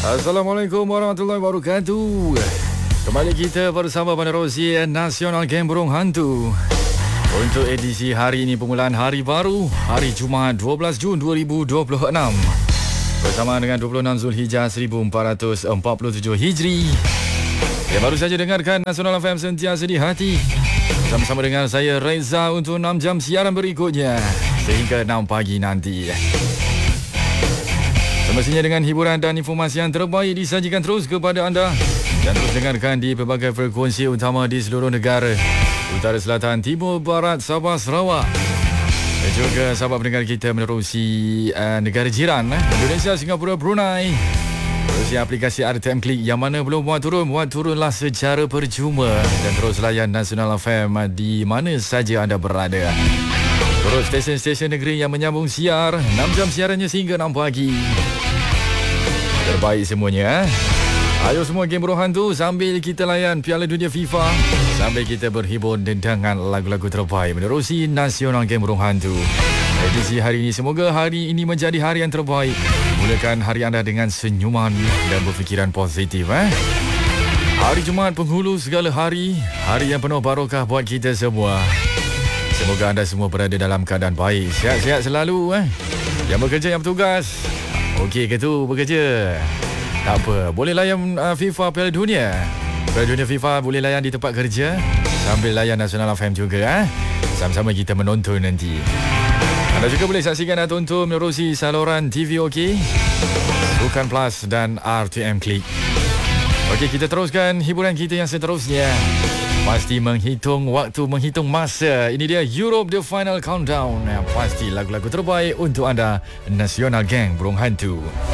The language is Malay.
Assalamualaikum warahmatullahi wabarakatuh. Kembali kita bersama penerusi Nasional Geng Burung Hantu. Untuk edisi hari ini, permulaan hari baru, hari Jumaat 12 Jun 2026. Bersama dengan 26 Zulhijjah 1447 Hijri. Yang baru saja dengarkan Nasional FM sentiasa di hati. Sama-sama dengan saya Reza untuk 6 jam siaran berikutnya sehingga 6 pagi nanti. Semestinya dengan hiburan dan informasi yang terbaik disajikan terus kepada anda. Dan terus dengarkan di pelbagai frekuensi utama di seluruh negara. Utara, Selatan, Timur, Barat, Sabah, Sarawak. Dan juga sahabat pendengar kita menerusi negara jiran Indonesia, Singapura, Brunei. Terusi aplikasi RTM Klik yang mana belum muat turunlah secara percuma. Dan terus layan Nasional FM di mana saja anda berada. Terus stesen-stesen negeri yang menyambung siar 6 jam siarannya sehingga 6 pagi. Terbaik semuanya. Ayo semua Geng Burung Hantu, sambil kita layan Piala Dunia FIFA, sambil kita berhibur dengan lagu-lagu terbaik menerusi Nasional Geng Burung Hantu. Edisi hari ini, semoga hari ini menjadi hari yang terbaik. Mulakan hari anda dengan senyuman dan berfikiran positif. Hari Jumaat penghulu segala hari, hari yang penuh barokah buat kita semua. Semoga anda semua berada dalam keadaan baik, sihat-sihat selalu. Yang bekerja, yang bertugas, okey ke tu bekerja? Tak apa, boleh layan FIFA Piala Dunia. Piala Dunia FIFA boleh layan di tempat kerja sambil layan Nasional FM juga. Sama-sama kita menonton nanti. Anda juga boleh saksikan dan tonton menerusi saluran TV OK, Sukan Plus dan RTM Klik. Okey, kita teruskan hiburan kita yang seterusnya. Pasti menghitung waktu, menghitung masa. Ini dia Europe The Final Countdown. Pasti lagu-lagu terbaik untuk anda, Nasional Geng Burung Hantu.